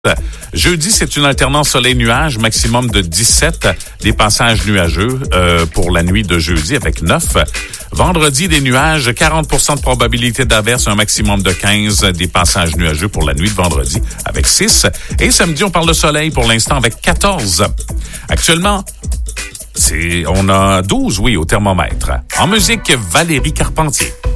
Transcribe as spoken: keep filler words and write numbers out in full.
Jeudi, c'est une alternance soleil-nuage, maximum de dix-sept. Des passages nuageux euh, pour la nuit de jeudi avec neuf. Vendredi, des nuages, quarante pour cent de probabilité d'averse, un maximum de quinze. Des passages nuageux pour la nuit de vendredi avec six. Et samedi, on parle de soleil pour l'instant avec quatorze. Actuellement, c'est on a douze, oui, au thermomètre. En musique, Valérie Carpentier.